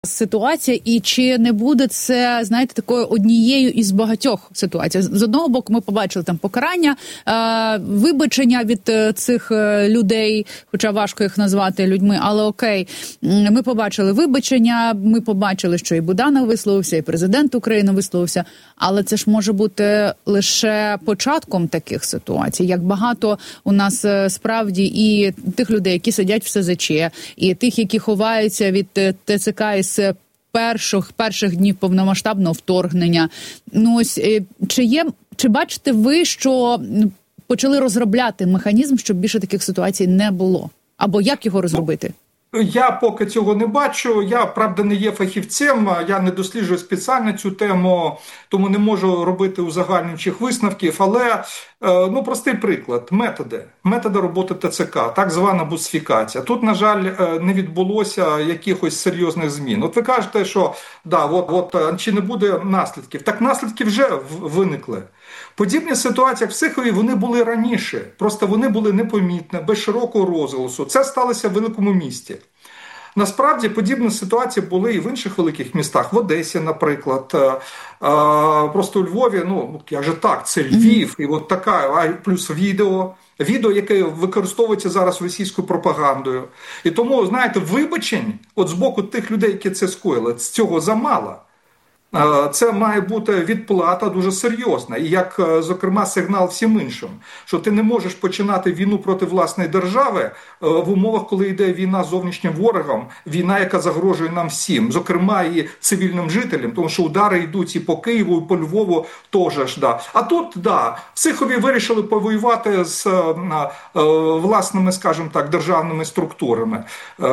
ситуація, і чи не буде це, знаєте, такою однією із багатьох ситуацій? З одного боку, ми побачили там покарання, вибачення від цих людей, хоча важко їх назвати людьми, але окей, ми побачили вибачення, ми побачили, що і Буданов висловився, і президент України висловився, але це ж може бути лише початком таких ситуацій. Як багато у нас справді і тих людей, які сидять в СЗЧ, і тих, які ховаються від ТЦК із перших днів повномасштабного вторгнення. Ну ось чи бачите ви, що почали розробляти механізм, щоб більше таких ситуацій не було? Або як його розробити? Я поки цього не бачу. Я, правда, не є фахівцем, я не досліджую спеціально цю тему, тому не можу робити узагальнюючих висновків, але, простий приклад, методи роботи ТЦК, так звана бусифікація. Тут, на жаль, не відбулося якихось серйозних змін. От ви кажете, що, чи не буде наслідків? Так наслідки вже виникли. Подібні ситуації, як в Сихові, вони були раніше, просто вони були непомітні, без широкого розголосу. Це сталося в великому місті. Насправді, подібні ситуації були і в інших великих містах, в Одесі, наприклад, просто у Львові, як же так, це Львів, і от така, плюс відео, яке використовується зараз російською пропагандою. І тому, знаєте, вибачень от з боку тих людей, які це скоїли, цього замало. Це має бути відплата дуже серйозна. І як, зокрема, сигнал всім іншим, що ти не можеш починати війну проти власної держави в умовах, коли йде війна з зовнішнім ворогом, війна, яка загрожує нам всім, зокрема і цивільним жителям, тому що удари йдуть і по Києву, і по Львову теж. А тут, в Сихові вирішили повоювати з власними, скажімо так, державними структурами.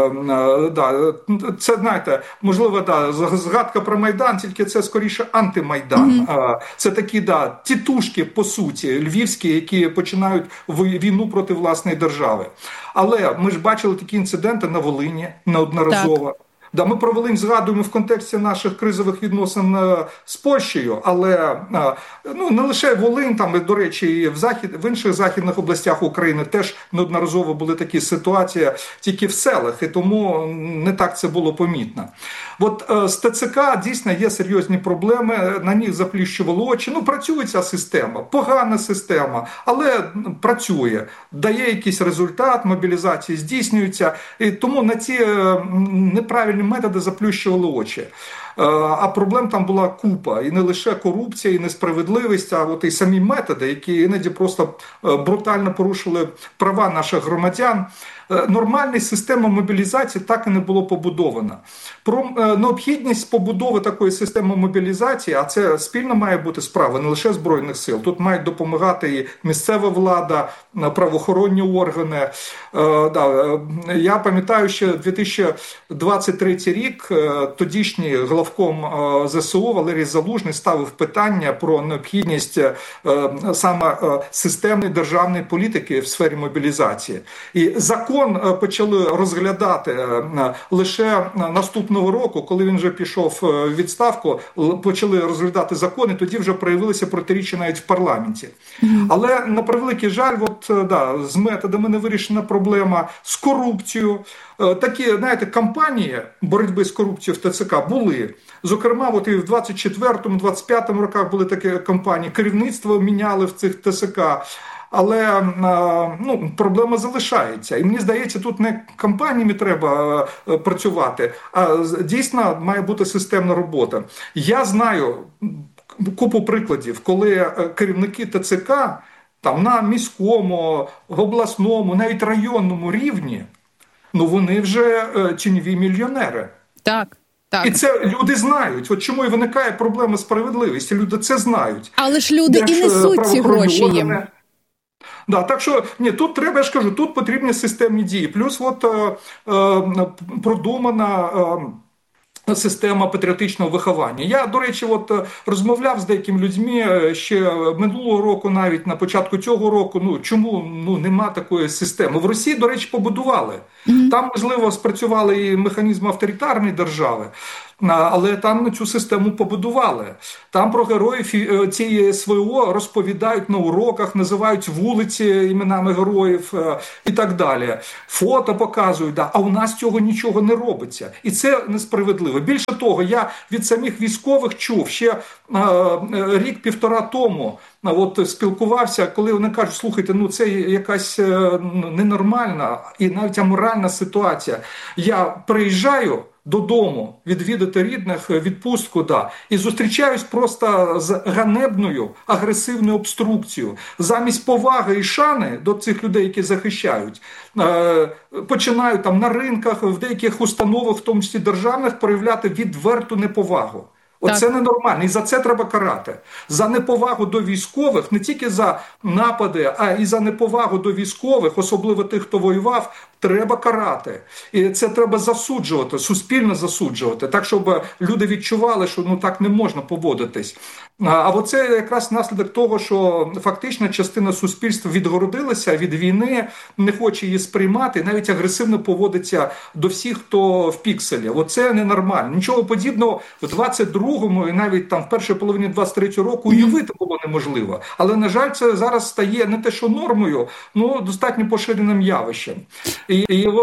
Це, знаєте, можливо, згадка про Майдан, тільки це скоріше антимайдан. Це такі, тітушки, по суті, львівські, які починають війну проти власної держави. Але ми ж бачили такі інциденти на Волині неодноразово. Так. Ми про Волинь згадуємо в контексті наших кризових відносин з Польщею, але не лише Волинь, там, до речі, і в інших західних областях України теж неодноразово були такі ситуації, тільки в селах, і тому не так це було помітно. От з ТЦК дійсно є серйозні проблеми, на них заплющували очі. Працює ця система, погана система, але працює, дає якийсь результат, мобілізації здійснюється, і тому на ці неправильні методи заплющували очі. А проблем там була купа. І не лише корупція, і несправедливість, а от і самі методи, які іноді просто брутально порушили права наших громадян. Нормальна система мобілізації так і не було побудована. Про необхідність побудови такої системи мобілізації, а це спільно має бути справа не лише Збройних сил, тут мають допомагати і місцева влада, правоохоронні органи. Я пам'ятаю, що 2023 рік тодішній главком ЗСУ Валерій Залужний ставив питання про необхідність саме системної державної політики в сфері мобілізації. І закон почали розглядати лише наступного року, коли він вже пішов в відставку, почали розглядати закони, тоді вже проявилися протиріччя навіть в парламенті. Але, на превеликий жаль, з методами не вирішена проблема, з корупцією. Такі, знаєте, кампанії боротьби з корупцією в ТЦК були. Зокрема, і в 24-25 роках були такі кампанії, керівництво міняли в цих ТЦК. Але проблема залишається. І мені здається, тут не кампаніями треба працювати, а дійсно має бути системна робота. Я знаю купу прикладів, коли керівники ТЦК там на міському, обласному, навіть районному рівні, вони вже тіньові мільйонери. Так. Так. І це люди знають. От чому і виникає проблема справедливості. Люди це знають. Але ж люди і несуть ці гроші їм. Так що, тут треба, я ж кажу, тут потрібні системні дії. Плюс продумана система патріотичного виховання. Я, до речі, розмовляв з деякими людьми ще минулого року, навіть на початку цього року, чому нема такої системи. В Росії, до речі, побудували. Там, можливо, спрацювали і механізми авторитарної держави. Але там цю систему побудували. Там про героїв цієї СВО розповідають на уроках, називають вулиці іменами героїв і так далі. Фото показують, да. А у нас цього нічого не робиться. І це несправедливо. Більше того, я від самих військових чув ще рік-півтора тому, спілкувався, коли вони кажуть, слухайте, це якась ненормальна і навіть аморальна ситуація. Я приїжджаю додому відвідати рідних, відпустку, і зустрічаюсь просто з ганебною агресивною обструкцією. Замість поваги і шани до цих людей, які захищають, починають там на ринках, в деяких установах, в тому числі державних, проявляти відверту неповагу. Оце ненормально, і за це треба карати. За неповагу до військових, не тільки за напади, а і за неповагу до військових, особливо тих, хто воював, треба карати. І це треба засуджувати, суспільно засуджувати, так, щоб люди відчували, що так не можна поводитись. А оце якраз наслідок того, що фактично частина суспільства відгородилася від війни, не хоче її сприймати, навіть агресивно поводиться до всіх, хто в пікселі. Оце ненормально. Нічого подібного в 22-му і навіть там в першій половині 23-го року уявити було неможливо. Але, на жаль, це зараз стає не те, що нормою, достатньо поширеним явищем. І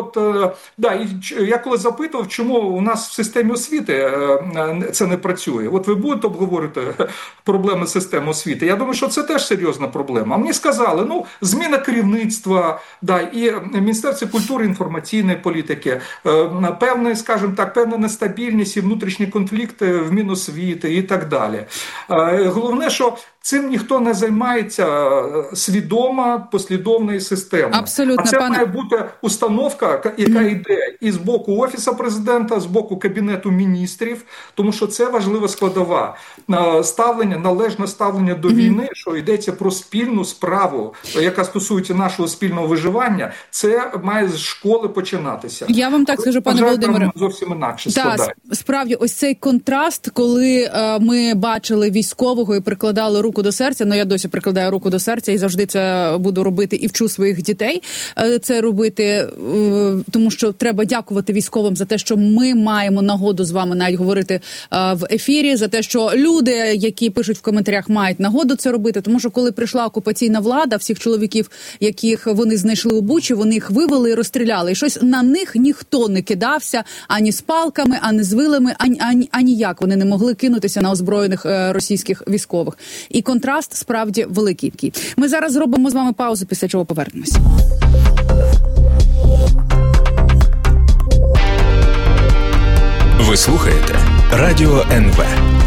я коли запитував, чому у нас в системі освіти це не працює. Ви будете обговорити проблеми системи освіти? Я думаю, що це теж серйозна проблема. А мені сказали, зміна керівництва, і Міністерство культури і інформаційної політики, певна нестабільність і внутрішні конфлікти в Міносвіти і так далі. Головне, що цим ніхто не займається свідомо, послідовно і системно. Абсолютно, а це має бути установка, яка йде і з боку Офісу Президента, з боку Кабінету міністрів, тому що це важлива складова. Належне ставлення до війни, що йдеться про спільну справу, яка стосується нашого спільного виживання, це має з школи починатися. Я вам так скажу, пане Володимире. Зовсім інакше складає. Справді, ось цей контраст, коли ми бачили військового і прикладали руку до серця, я досі прикладаю руку до серця і завжди це буду робити і вчу своїх дітей це робити, тому що треба дякувати військовим за те, що ми маємо нагоду з вами навіть говорити в ефірі, за те, що люди, які пишуть в коментарях, мають нагоду це робити, тому що коли прийшла окупаційна влада, всіх чоловіків, яких вони знайшли у Бучі, вони їх вивели і розстріляли. І щось на них ніхто не кидався ані з палками, ані з вилами, ані як вони не могли кинутися на озброєних російських військових. І контраст справді великий. Ми зараз зробимо з вами паузу, після чого повернемось. Ви слухаєте Радіо НВ.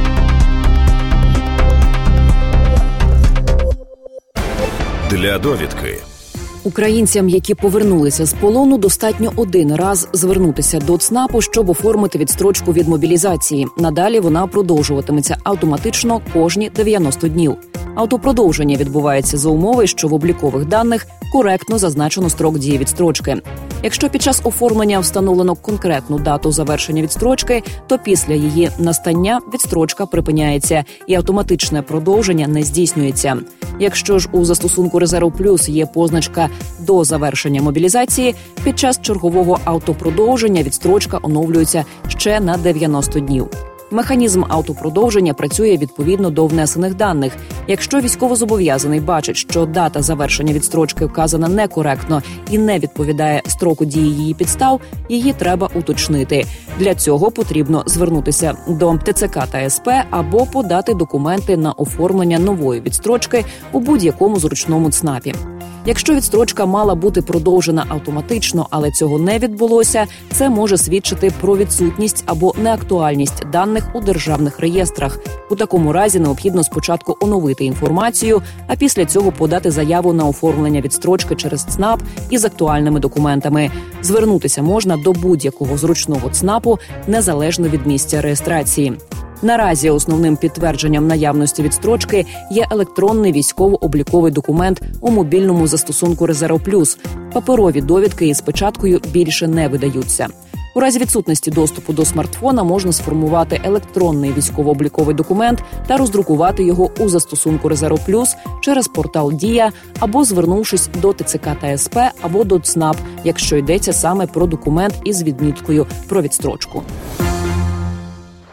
Для довідки. Українцям, які повернулися з полону, достатньо один раз звернутися до ЦНАПу, щоб оформити відстрочку від мобілізації. Надалі вона продовжуватиметься автоматично кожні 90 днів. Автопродовження відбувається за умови, що в облікових даних коректно зазначено строк дії відстрочки. Якщо під час оформлення встановлено конкретну дату завершення відстрочки, то після її настання відстрочка припиняється і автоматичне продовження не здійснюється. Якщо ж у застосунку «Резерв Плюс» є позначка «До завершення мобілізації», під час чергового автопродовження відстрочка оновлюється ще на 90 днів. Механізм автопродовження працює відповідно до внесених даних. Якщо військовозобов'язаний бачить, що дата завершення відстрочки вказана некоректно і не відповідає строку дії її підстав, її треба уточнити. Для цього потрібно звернутися до ТЦК та СП або подати документи на оформлення нової відстрочки у будь-якому зручному ЦНАПі. Якщо відстрочка мала бути продовжена автоматично, але цього не відбулося, це може свідчити про відсутність або неактуальність даних у державних реєстрах. У такому разі необхідно спочатку оновити інформацію, а після цього подати заяву на оформлення відстрочки через ЦНАП із актуальними документами. Звернутися можна до будь-якого зручного ЦНАПу, незалежно від місця реєстрації. Наразі основним підтвердженням наявності відстрочки є електронний військово-обліковий документ у мобільному застосунку «Резерв Плюс». Паперові довідки із печаткою більше не видаються. У разі відсутності доступу до смартфона можна сформувати електронний військово-обліковий документ та роздрукувати його у застосунку «Резерв Плюс» через портал «Дія» або звернувшись до ТЦК та СП або до ЦНАП, якщо йдеться саме про документ із відміткою про відстрочку.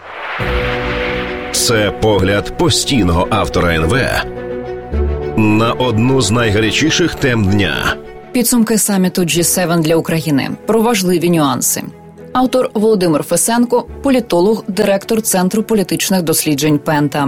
Це погляд постійного автора НВ на одну з найгарячіших тем дня. Підсумки саміту G7 для України. Про важливі нюанси. Автор Володимир Фесенко, політолог, директор Центру політичних досліджень Пента.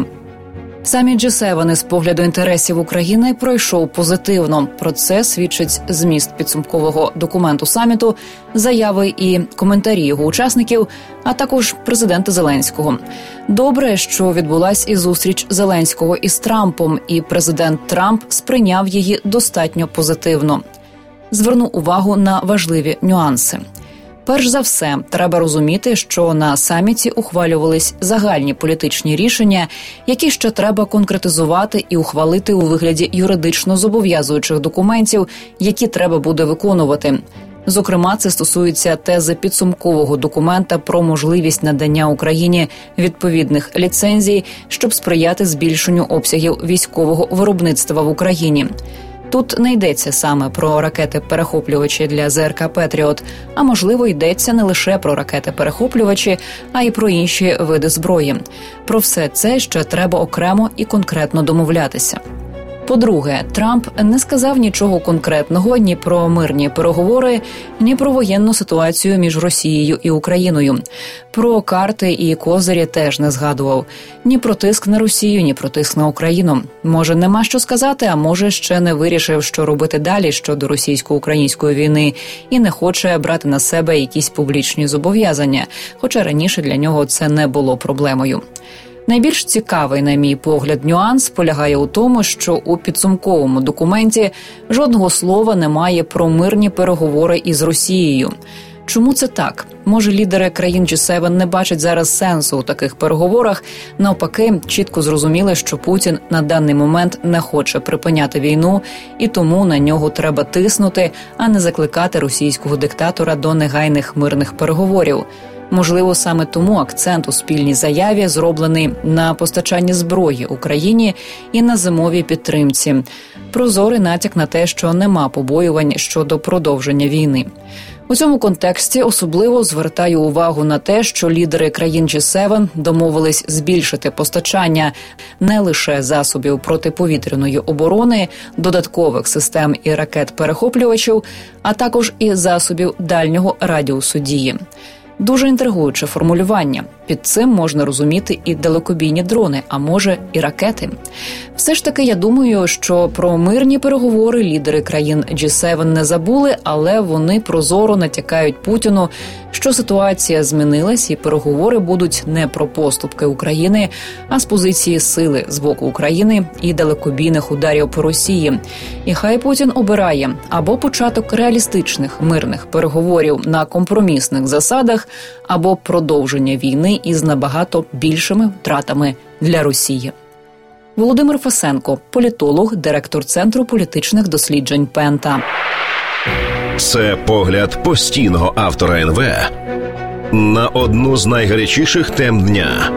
Саміт G7 із погляду інтересів України пройшов позитивно. Про це свідчить зміст підсумкового документу саміту, заяви і коментарі його учасників, а також президента Зеленського. Добре, що відбулась і зустріч Зеленського із Трампом, і президент Трамп сприйняв її достатньо позитивно. Зверну увагу на важливі нюанси. Перш за все, треба розуміти, що на саміті ухвалювались загальні політичні рішення, які ще треба конкретизувати і ухвалити у вигляді юридично зобов'язуючих документів, які треба буде виконувати. Зокрема, це стосується тези підсумкового документа про можливість надання Україні відповідних ліцензій, щоб сприяти збільшенню обсягів військового виробництва в Україні. Тут не йдеться саме про ракети-перехоплювачі для ЗРК «Петріот», а можливо йдеться не лише про ракети-перехоплювачі, а й про інші види зброї. Про все це ще треба окремо і конкретно домовлятися. По-друге, Трамп не сказав нічого конкретного ні про мирні переговори, ні про воєнну ситуацію між Росією і Україною. Про карти і козирі теж не згадував. Ні про тиск на Росію, ні про тиск на Україну. Може, нема що сказати, а може, ще не вирішив, що робити далі щодо російсько-української війни і не хоче брати на себе якісь публічні зобов'язання, хоча раніше для нього це не було проблемою. Найбільш цікавий, на мій погляд, нюанс полягає у тому, що у підсумковому документі жодного слова немає про мирні переговори із Росією. Чому це так? Може, лідери країн G7 не бачать зараз сенсу у таких переговорах? Навпаки, чітко зрозуміли, що Путін на даний момент не хоче припиняти війну, і тому на нього треба тиснути, а не закликати російського диктатора до негайних мирних переговорів. Можливо, саме тому акцент у спільній заяві зроблений на постачанні зброї Україні і на зимовій підтримці. Прозорий натяк на те, що нема побоювань щодо продовження війни. У цьому контексті особливо звертаю увагу на те, що лідери країн G7 домовились збільшити постачання не лише засобів протиповітряної оборони, додаткових систем і ракет-перехоплювачів, а також і засобів дальнього радіусу дії. Дуже інтригуюче формулювання. Під цим можна розуміти і далекобійні дрони, а може і ракети. Все ж таки, я думаю, що про мирні переговори лідери країн G7 не забули, але вони прозоро натякають Путіну, що ситуація змінилась і переговори будуть не про поступки України, а з позиції сили з боку України і далекобійних ударів по Росії. І хай Путін обирає або початок реалістичних мирних переговорів на компромісних засадах, або продовження війни із набагато більшими втратами для Росії. Володимир Фесенко, політолог, директор Центру політичних досліджень Пента. Це погляд постійного автора НВ на одну з найгарячіших тем дня.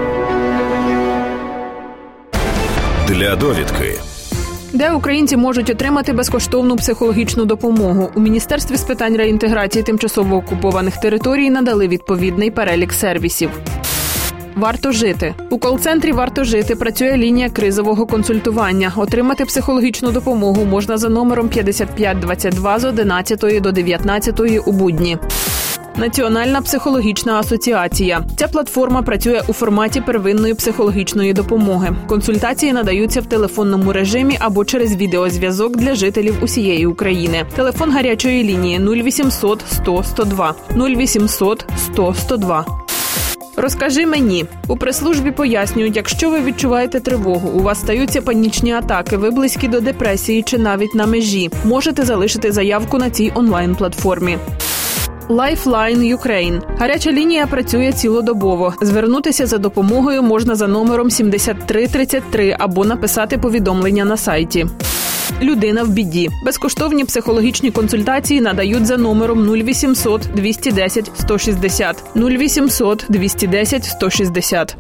Для довідки. Де українці можуть отримати безкоштовну психологічну допомогу? У Міністерстві з питань реінтеграції тимчасово окупованих територій надали відповідний перелік сервісів. «Варто жити». У кол-центрі «Варто жити» працює лінія кризового консультування. Отримати психологічну допомогу можна за номером 5522 з 11 до 19 у будні. Національна психологічна асоціація. Ця платформа працює у форматі первинної психологічної допомоги. Консультації надаються в телефонному режимі або через відеозв'язок для жителів усієї України. Телефон гарячої лінії 0800 100 102. 0800 100 102. «Розкажи мені». У прес-службі пояснюють, якщо ви відчуваєте тривогу, у вас стаються панічні атаки, ви близькі до депресії чи навіть на межі, можете залишити заявку на цій онлайн-платформі. Lifeline Ukraine. Гаряча лінія працює цілодобово. Звернутися за допомогою можна за номером 7333 або написати повідомлення на сайті. Людина в біді. Безкоштовні психологічні консультації надають за номером 0800 210 160. 0800 210 160.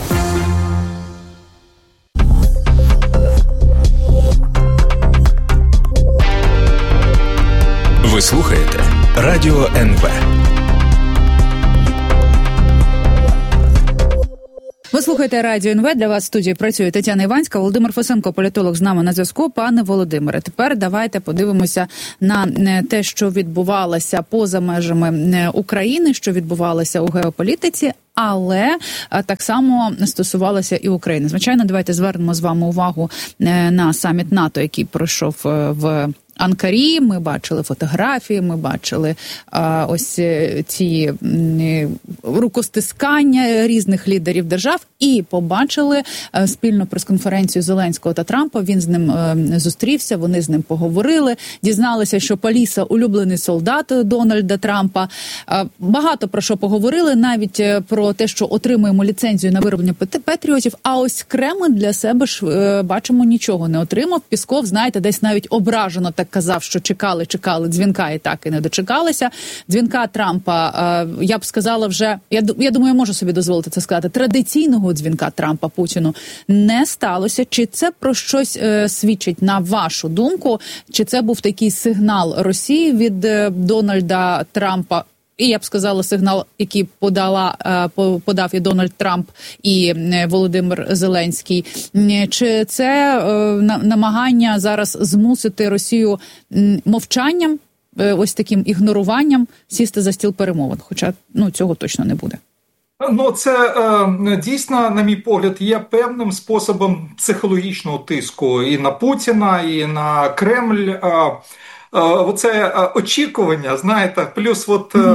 Ви слухаєте Радіо НВ. Ви слухаєте Радіо НВ. Для вас в студії працює Тетяна Іванська. Володимир Фосенко, політолог, з нами на зв'язку. Пане Володимире, тепер давайте подивимося на те, що відбувалося поза межами України, що відбувалося у геополітиці, але так само стосувалося і України. Звичайно, давайте звернемо з вами увагу на саміт НАТО, який пройшов в Анкарі. Ми бачили фотографії, ми бачили ось ці рукостискання різних лідерів держав і побачили спільну прес-конференцію Зеленського та Трампа. Він з ним зустрівся, вони з ним поговорили, дізналися, що Паліса – улюблений солдат Дональда Трампа. Багато про що поговорили, навіть про те, що отримуємо ліцензію на вироблення патріотів, а ось Кремль для себе ж, бачимо, нічого не отримав. Пісков, знаєте, десь навіть ображено так казав, що чекали дзвінка і так і не дочекалися. Дзвінка Трампа, я б сказала вже, я думаю, я можу собі дозволити це сказати, традиційного дзвінка Трампа Путіну не сталося. Чи це про щось свідчить, на вашу думку? Чи це був такий сигнал Росії від Дональда Трампа? І я б сказала, сигнал, який подав і Дональд Трамп, і Володимир Зеленський. Чи це намагання зараз змусити Росію мовчанням, ось таким ігноруванням, сісти за стіл перемовин? Хоча, цього точно не буде. Це дійсно, на мій погляд, є певним способом психологічного тиску і на Путіна, і на Кремль. Оце очікування, знаєте, плюс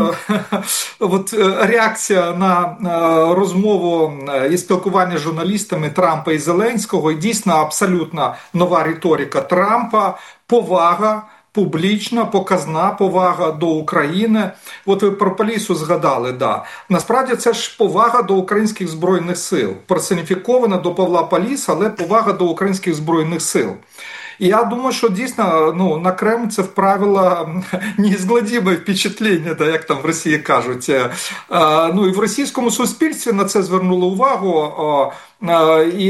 реакція на розмову і спілкування з журналістами Трампа і Зеленського, і дійсно абсолютно нова риторика Трампа, повага, публічна, показна повага до України. От ви про Палісу згадали, да. Насправді це ж повага до українських Збройних сил. Персоніфікована до Павла Паліса, але повага до українських Збройних сил. І я думаю, що дійсно на Кремль це вправило неізгладіме впечатлення, як там в Росії кажуть. І в російському суспільстві на це звернули увагу. І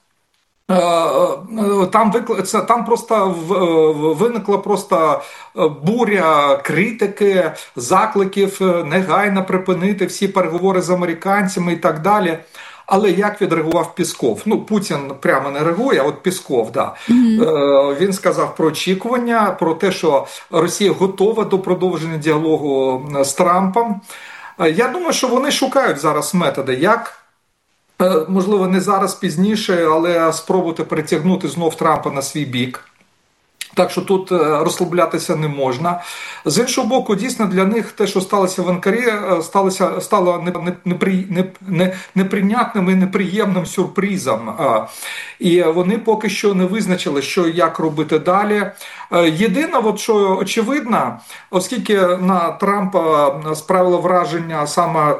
там просто виникла буря критики, закликів негайно припинити всі переговори з американцями і так далі. Але як відреагував Пісков? Путін прямо не реагує, а от Пісков, да. Він сказав про очікування, про те, що Росія готова до продовження діалогу з Трампом. Я думаю, що вони шукають зараз методи, як, можливо, не зараз, пізніше, але спробувати перетягнути знов Трампа на свій бік. Так що тут розслаблятися не можна. З іншого боку, дійсно для них те, що сталося в Анкарі, стало неприйнятним і неприємним сюрпризом. І вони поки що не визначили, що і як робити далі. Єдине, що очевидно, оскільки на Трампа справило враження саме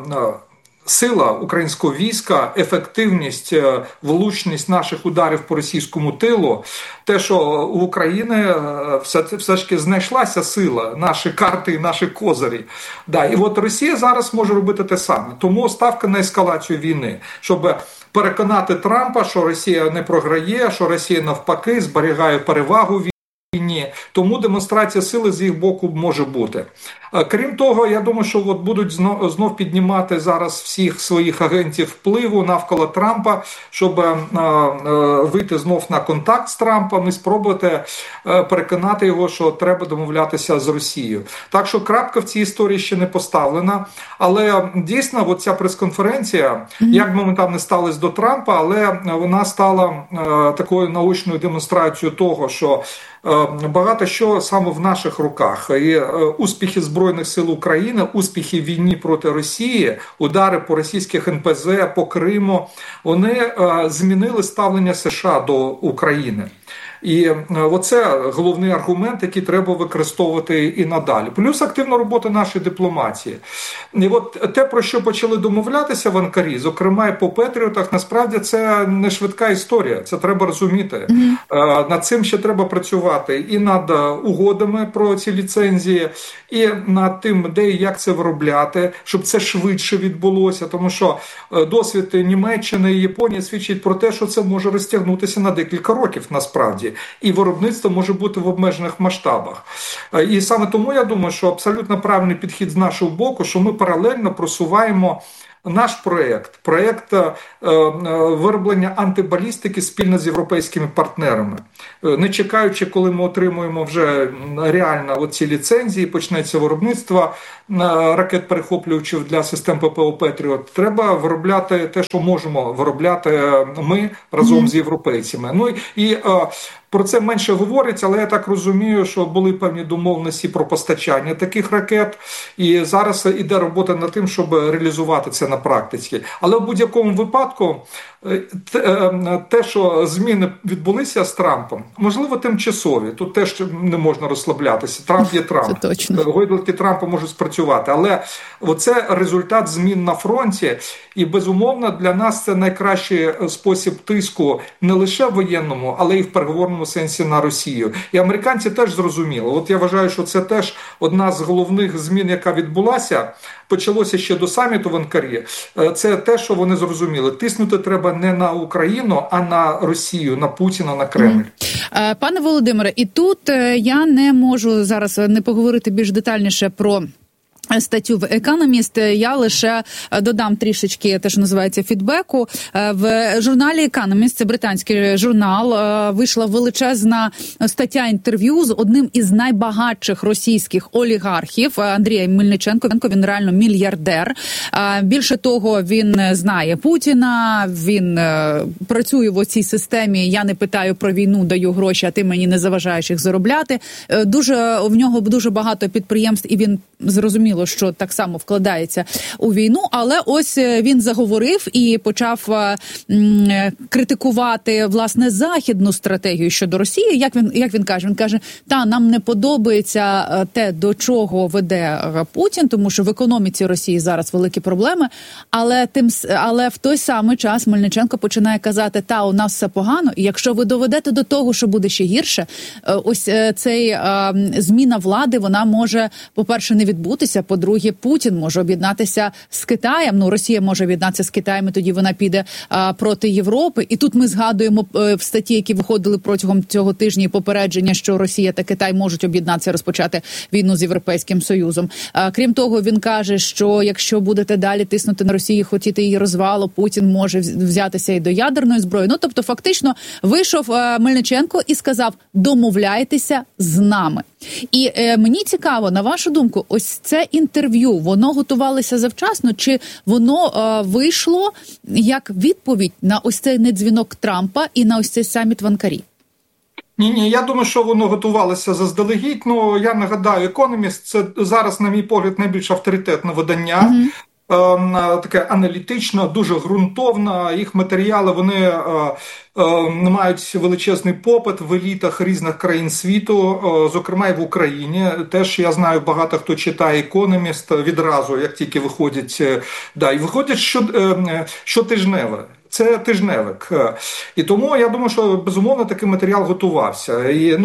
сила українського війська, ефективність, влучність наших ударів по російському тилу, те, що у України все ж таки знайшлася сила, наші карти і наші козирі. Да, і от Росія зараз може робити те саме. Тому ставка на ескалацію війни, щоб переконати Трампа, що Росія не програє, що Росія навпаки зберігає перевагу війни. Тому демонстрація сили з їх боку може бути. Крім того, я думаю, що будуть знов піднімати зараз всіх своїх агентів впливу навколо Трампа, щоб вийти знов на контакт з Трампом і спробувати переконати його, що треба домовлятися з Росією. Так що крапка в цій історії ще не поставлена. Але дійсно, ця прес-конференція, як би ми там не ставились до Трампа, але вона стала такою наочною демонстрацією того, що багато що саме в наших руках. І успіхи Збройних сил України, успіхи в війні проти Росії, удари по російських НПЗ, по Криму, вони змінили ставлення США до України. І оце головний аргумент, який треба використовувати і надалі. Плюс активна робота нашої дипломатії. І те, про що почали домовлятися в Анкарі, зокрема і по Петріотах, насправді це не швидка історія. Це треба розуміти. Над цим ще треба працювати. І над угодами про ці ліцензії, і над тим, де і як це виробляти, щоб це швидше відбулося. Тому що досвід Німеччини і Японії свідчить про те, що це може розтягнутися на декілька років насправді. І виробництво може бути в обмежених масштабах. І саме тому я думаю, що абсолютно правильний підхід з нашого боку, що ми паралельно просуваємо наш проєкт вироблення антибалістики спільно з європейськими партнерами. Не чекаючи, коли ми отримуємо вже реально ці ліцензії, почнеться виробництво ракет-перехоплювачів для систем ППО «Петріот», треба виробляти те, що можемо виробляти ми разом з європейцями. Ну і про це менше говориться, але я так розумію, що були певні домовленості про постачання таких ракет, і зараз іде робота над тим, щоб реалізувати це на практиці. Але в будь-якому випадку те, що зміни відбулися з Трампом, можливо, тимчасові. Тут теж не можна розслаблятися. Трамп є Трамп. Гойдалки Трампа можуть спрацювати. Але оце результат змін на фронті. І, безумовно, для нас це найкращий спосіб тиску не лише в воєнному, але й в переговорному сенсі на Росію. І американці теж зрозуміли. От я вважаю, що це теж одна з головних змін, яка відбулася. Почалося ще до саміту в Анкарі. Це те, що вони зрозуміли. Тиснути треба не на Україну, а на Росію, на Путіна, на Кремль. Пане Володимире, і тут я не можу зараз не поговорити більш детальніше про статтю в Economist, я лише додам трішечки те, що називається фідбеку. В журналі Economist, це британський журнал, вийшла величезна стаття інтерв'ю з одним із найбагатших російських олігархів Андрієм Мельниченко. Він реально мільярдер. Більше того, він знає Путіна, він працює в оцій системі «я не питаю про війну, даю гроші, а ти мені не заважаєш їх заробляти». В нього дуже багато підприємств, і він зрозуміло, що так само вкладається у війну, але ось він заговорив і почав критикувати, власне, західну стратегію щодо Росії. Як він каже? Він каже, нам не подобається те, до чого веде Путін, тому що в економіці Росії зараз великі проблеми, але в той самий час Мельниченко починає казати, у нас все погано, і якщо ви доведете до того, що буде ще гірше, ось цей зміна влади, вона може, по-перше, не відбутися, по-друге, Путін може об'єднатися з Китаєм, Росія може об'єднатися з Китаєм, і тоді вона піде проти Європи. І тут ми згадуємо в статті, які виходили протягом цього тижня, попередження, що Росія та Китай можуть об'єднатися, розпочати війну з Європейським Союзом. Крім того, він каже, що якщо будете далі тиснути на Росію, хотіти її розвалу, Путін може взятися і до ядерної зброї. Тобто, фактично, вийшов Мельниченко і сказав, домовляйтеся з нами. І мені цікаво, на вашу думку, ось це інтерв'ю, воно готувалося завчасно, чи воно вийшло як відповідь на ось цей недзвінок Трампа і на ось цей саміт в Анкарі? Ні, я думаю, що воно готувалося заздалегідь. Я нагадаю, Economist – це зараз, на мій погляд, найбільш авторитетне видання. Таке аналітично, дуже ґрунтовно. Їх матеріали, вони мають величезний попит в елітах різних країн світу, зокрема і в Україні. Теж я знаю, багато хто читає «Економіст» відразу, як тільки виходять. І виходять щотижневе. Це тижневик. І тому я думаю, що, безумовно, такий матеріал готувався. І,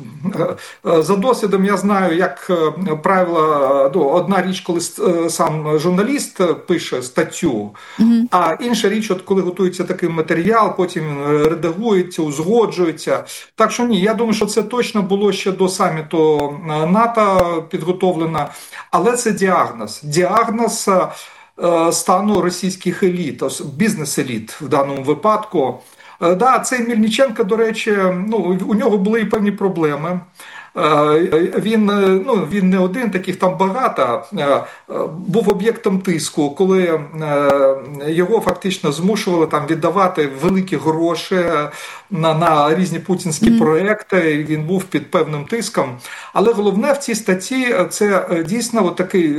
за досвідом я знаю, як правило, одна річ, коли сам журналіст пише статтю, а інша річ, коли готується такий матеріал, потім він редагується, узгоджується. Так що ні, я думаю, що це точно було ще до саміту НАТО підготовлено. Але це діагноз. Діагноз стану російських еліт, бізнес-еліт в даному випадку. Цей Мельниченко, до речі, у нього були і певні проблеми. Він не один, таких там багато, був об'єктом тиску, коли його фактично змушували віддавати великі гроші на різні путінські проекти, він був під певним тиском. Але головне в цій статті – це дійсно такий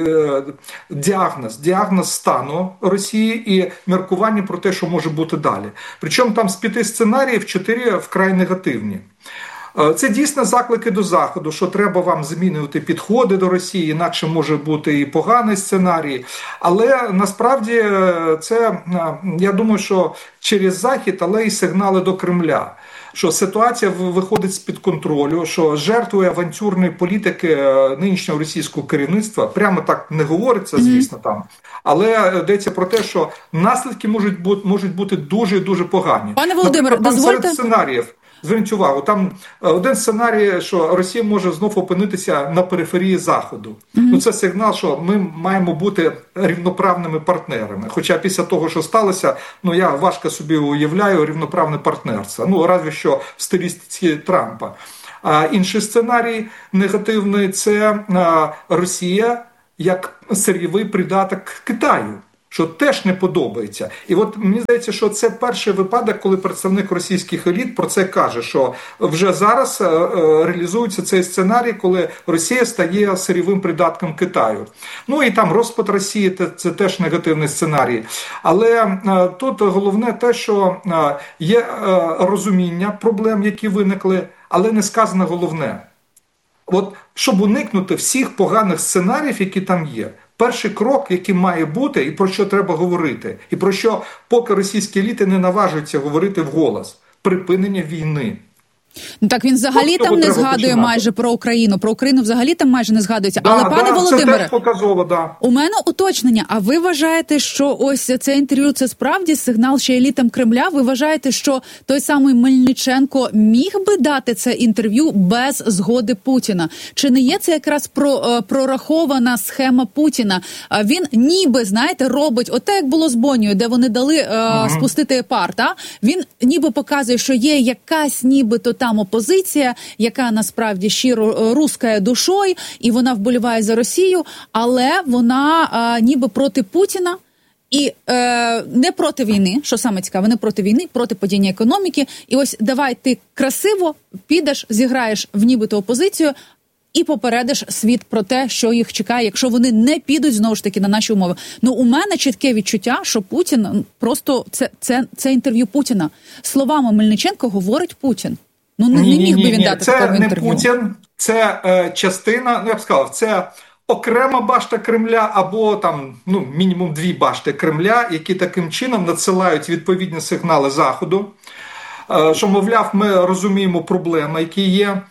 діагноз стану Росії і міркування про те, що може бути далі. Причому там з 5 сценаріїв 4 вкрай негативні. Це дійсно заклики до Заходу, що треба вам змінювати підходи до Росії, інакше може бути і поганий сценарій. Але насправді це, я думаю, що через Захід, але і сигнали до Кремля, що ситуація виходить з-під контролю, що жертвує авантюрної політики нинішнього російського керівництва. Прямо так не говориться, звісно, там. Але йдеться про те, що наслідки можуть бути дуже-дуже погані. Пане Володимире, дозвольте... Серед сценаріїв зверніть увагу, там один сценарій, що Росія може знов опинитися на периферії Заходу. Ну, це сигнал, що ми маємо бути рівноправними партнерами. Хоча після того, що сталося, ну, я важко собі уявляю рівноправне партнерство. Ну, разве що в стилістиці Трампа. А інший сценарій негативний – це Росія як сир'євий придаток Китаю, що теж не подобається. І от мені здається, що це перший випадок, коли представник російських еліт про це каже, що вже зараз реалізується цей сценарій, коли Росія стає сир'євим придатком Китаю. Ну і там розпад Росії – це теж негативний сценарій. Але тут головне те, що є розуміння проблем, які виникли, але не сказано головне. От, щоб уникнути всіх поганих сценаріїв, які там є, перший крок, який має бути, і про що треба говорити, і про що поки російські еліти не наважуються говорити вголос – припинення війни. Ну так він взагалі там не згадує майже про Україну. Про Україну взагалі там майже не згадується. Але, пане Володимире, це теж показово, у мене уточнення. А ви вважаєте, що ось це інтерв'ю – це справді сигнал ще елітам Кремля? Ви вважаєте, що той самий Мельниченко міг би дати це інтерв'ю без згоди Путіна? Чи не є це якраз прорахована схема Путіна? Він ніби, знаєте, робить оте, як було з Бонією, де вони дали спустити пар, та? Він ніби показує, що є якась нібито там опозиція, яка насправді щиро рускає душою, і вона вболіває за Росію, але вона ніби проти Путіна і не проти війни, що саме цікаве, не проти війни, проти падіння економіки. І ось давай ти красиво підеш, зіграєш в нібито опозицію і попередиш світ про те, що їх чекає, якщо вони не підуть, знову ж таки, на наші умови. Ну, у мене чітке відчуття, що Путін, просто це інтерв'ю Путіна. Словами Мельниченко говорить Путін. Ну, не міг би він дати такого інтерв'ю. Це не Путін, це частина, ну, я б сказав, це окрема башта Кремля або там, ну, мінімум 2 башти Кремля, які таким чином надсилають відповідні сигнали Заходу, що, мовляв, ми розуміємо проблеми, які є.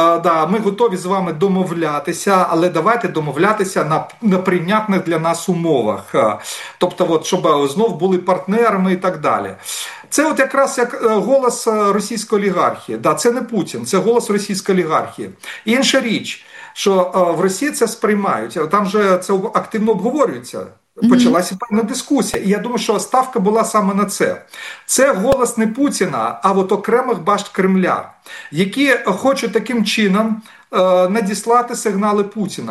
Ми готові з вами домовлятися, але давайте домовлятися на прийнятних для нас умовах. Тобто, от, щоб знов були партнерами і так далі. Це от якраз як голос російської олігархії. Це не Путін, це голос російської олігархії. Інша річ, що в Росії це сприймають, там же це активно обговорюється. Почалася певна дискусія. І я думаю, що ставка була саме на це. Це голос не Путіна, а от окремих башт Кремля, які хочуть таким чином надіслати сигнали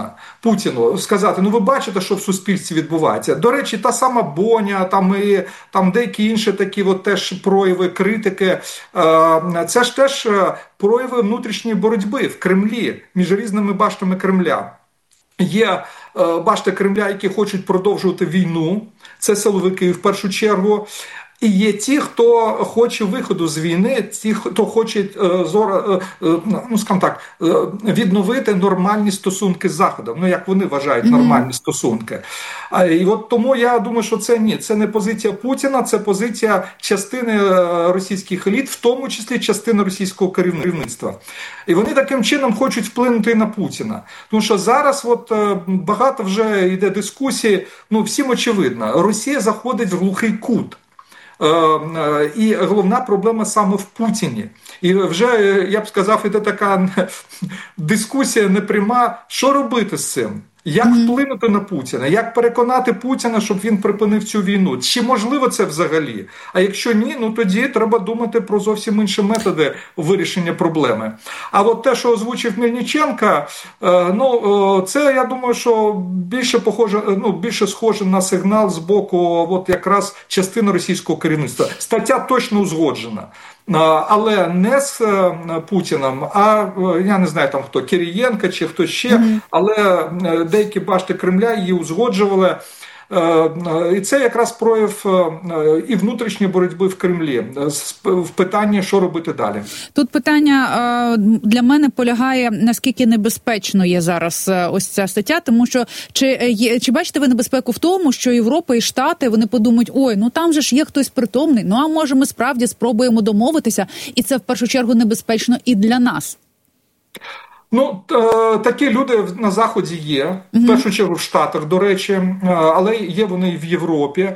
Путіну, сказати, ну ви бачите, що в суспільстві відбувається. До речі, та сама Боня, там деякі інші такі от теж прояви критики, це ж теж прояви внутрішньої боротьби в Кремлі, між різними баштами Кремля. Є башти Кремля, які хочуть продовжувати війну, це силовики в першу чергу. І є ті, хто хоче виходу з війни, ті, хто хоче відновити нормальні стосунки з Заходом, ну як вони вважають нормальні стосунки. І от тому я думаю, що це не позиція Путіна, це позиція частини російських еліт, в тому числі частини російського керівництва. І вони таким чином хочуть вплинути на Путіна. Тому що зараз от багато вже йде дискусії, ну всім очевидно, Росія заходить в глухий кут. І головна проблема саме в Путіні. І вже, я б сказав, іде така дискусія непряма, що робити з цим? Як вплинути на Путіна? Як переконати Путіна, щоб він припинив цю війну? Чи можливо це взагалі? А якщо ні, ну тоді треба думати про зовсім інші методи вирішення проблеми. А от те, що озвучив Мельниченко, це, я думаю, що більше схоже на сигнал з боку от якраз частини російського керівництва. Стаття точно узгоджена. Але не з Путіним, а я не знаю там хто, Кирієнко чи хто ще, але деякі башти Кремля її узгоджували. І це якраз прояв і внутрішньої боротьби в Кремлі в питанні, що робити далі. Тут питання для мене полягає, наскільки небезпечно є зараз ось ця стаття, тому що чи бачите ви небезпеку в тому, що Європа і Штати, вони подумають, ой, ну там же ж є хтось притомний, ну а може ми справді спробуємо домовитися, і це в першу чергу небезпечно і для нас. Ну, такі люди на Заході є, в першу чергу в Штатах, до речі, але є вони і в Європі.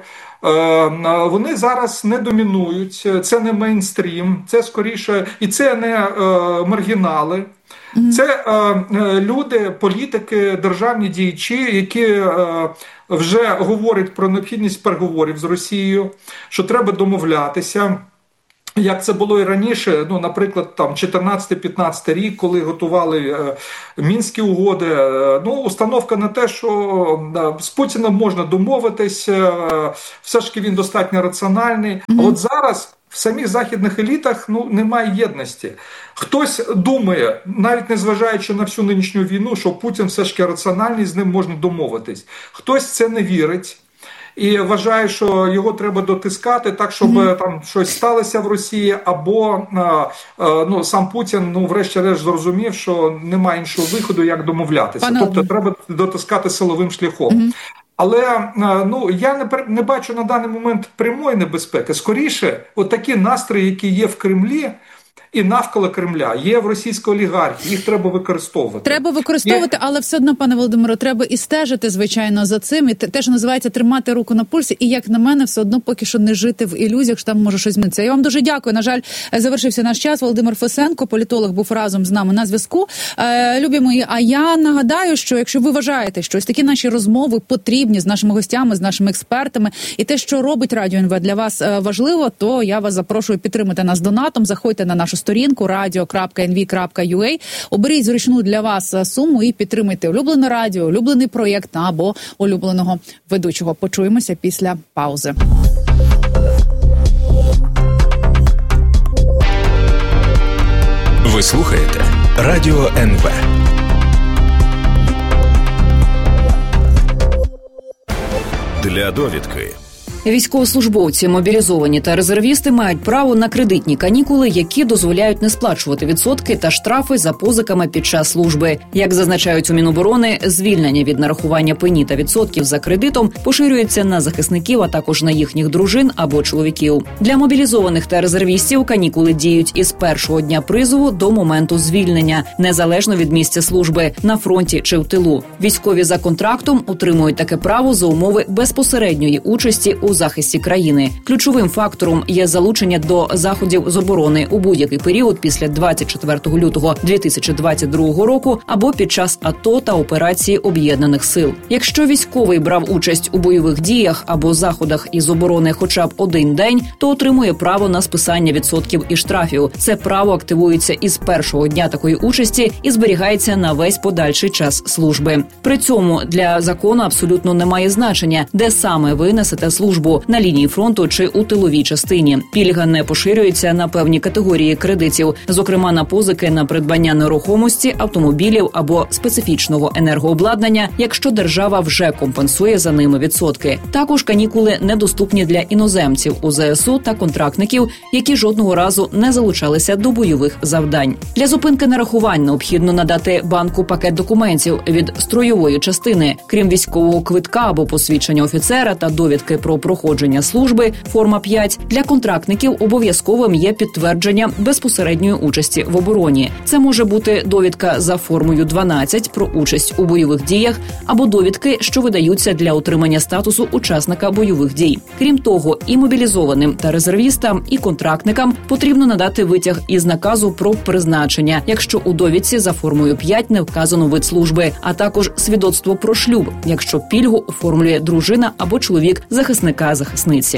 вони зараз не домінують, це не мейнстрім, це скоріше, і це не маргінали. Це люди, політики, державні діячі, які вже говорять про необхідність переговорів з Росією, що треба домовлятися. Як це було і раніше, наприклад, там 14-15 рік, коли готували Мінські угоди, установка на те, що з Путіним можна домовитись, все ж таки він достатньо раціональний. А от зараз в самих західних елітах немає єдності. Хтось думає, навіть незважаючи на всю нинішню війну, що Путін все ж таки раціональний, з ним можна домовитись. Хтось це не вірить. І вважає, що його треба дотискати так, щоб там щось сталося в Росії, або сам Путін, врешті-решт зрозумів, що немає іншого виходу, як домовлятися. Тобто треба дотискати силовим шляхом. Але я не бачу на даний момент прямої небезпеки. Скоріше, такі настрої, які є в Кремлі, і навколо Кремля, є в російській олігархії, їх треба використовувати. Треба використовувати, але все одно, пане Володимире, треба і стежити, звичайно, за цим. І те, що називається тримати руку на пульсі, і, як на мене, все одно поки що не жити в ілюзіях, що там може щось змінитися. Я вам дуже дякую. На жаль, завершився наш час. Володимир Фесенко, політолог, був разом з нами на зв'язку. Любі мої, а я нагадаю, що якщо ви вважаєте, що ось такі наші розмови потрібні з нашими гостями, з нашими експертами, і те, що робить Радіо НВ для вас важливо, то я вас запрошую підтримати нас донатом, заходьте на нашу сторінку radio.nv.ua, оберіть зручну для вас суму і підтримайте улюблене радіо, улюблений проєкт або улюбленого ведучого. Почуємося після паузи. Ви слухаєте Радіо НВ. Для довідки. Військовослужбовці, мобілізовані та резервісти мають право на кредитні канікули, які дозволяють не сплачувати відсотки та штрафи за позиками під час служби. Як зазначають у Міноборони, звільнення від нарахування пені та відсотків за кредитом поширюється на захисників, а також на їхніх дружин або чоловіків. Для мобілізованих та резервістів канікули діють із першого дня призову до моменту звільнення, незалежно від місця служби, на фронті чи в тилу. Військові за контрактом отримують таке право за умови безпосередньої участі у захисті країни. Ключовим фактором є залучення до заходів з оборони у будь-який період після 24 лютого 2022 року або під час АТО та операції Об'єднаних сил. Якщо військовий брав участь у бойових діях або заходах із оборони хоча б один день, то отримує право на списання відсотків і штрафів. Це право активується із першого дня такої участі і зберігається на весь подальший час служби. При цьому для закону абсолютно немає значення, де саме ви несете службу – на лінії фронту чи у тиловій частині. Пільга не поширюється на певні категорії кредитів, зокрема на позики на придбання нерухомості, автомобілів або специфічного енергообладнання, якщо держава вже компенсує за ними відсотки. Також канікули недоступні для іноземців у ЗСУ та контрактників, які жодного разу не залучалися до бойових завдань. Для зупинки нарахувань необхідно надати банку пакет документів від стройової частини, крім військового квитка або посвідчення офіцера та довідки про проходження служби, форма 5, для контрактників обов'язковим є підтвердження безпосередньої участі в обороні. Це може бути довідка за формою 12 про участь у бойових діях або довідки, що видаються для отримання статусу учасника бойових дій. Крім того, і мобілізованим та резервістам, і контрактникам потрібно надати витяг із наказу про призначення, якщо у довідці за формою 5 не вказано вид служби, а також свідоцтво про шлюб, якщо пільгу оформлює дружина або чоловік захисника-захисниці.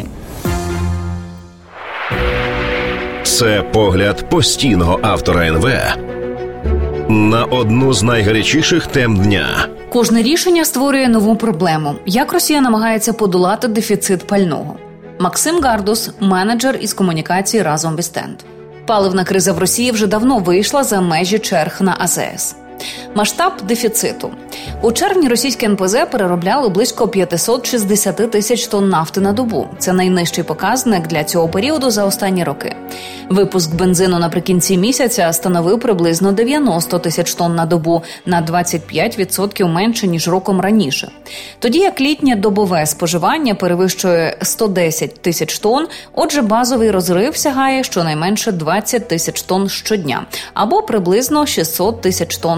Це погляд постійного автора НВ на одну з найгарячіших тем дня. Кожне рішення створює нову проблему. Як Росія намагається подолати дефіцит пального? Максим Гардус, менеджер із комунікації «Разом Вістенд». Паливна криза в Росії вже давно вийшла за межі черг на АЗС. Масштаб дефіциту. У червні російське НПЗ переробляло близько 560 тисяч тонн нафти на добу. Це найнижчий показник для цього періоду за останні роки. Випуск бензину наприкінці місяця становив приблизно 90 тисяч тонн на добу, на 25% менше, ніж роком раніше. Тоді як літнє добове споживання перевищує 110 тисяч тонн, отже базовий розрив сягає щонайменше 20 тисяч тонн щодня, або приблизно 600 тисяч тонн на місяць.